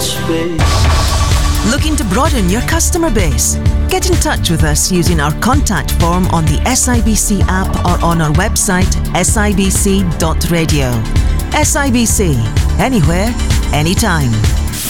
space. Looking to broaden your customer base? Get in touch with us using our contact form on the SIBC app or on our website sibc.radio. SIBC, anywhere, anytime.